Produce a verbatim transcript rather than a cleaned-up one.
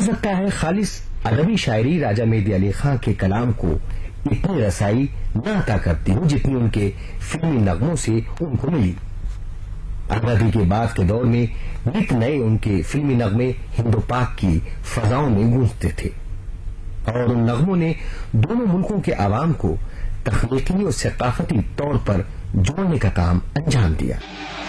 सकता है खालिस अदबी शायरी राजा मेहदी अली खां के कलाम को इतनी रसाई न अता करती हो जितनी उनके फिल्मी नगमों से उनको मिली। आजादी के बाद के दौर में नित नए उनके फिल्मी नगमे हिंदो पाक की फजाओं में गूंजते थे और उन नगमों ने दोनों मुल्कों के आवाम को तख्लीकी और सकाफती तौर पर जोड़ने का काम अंजाम दिया।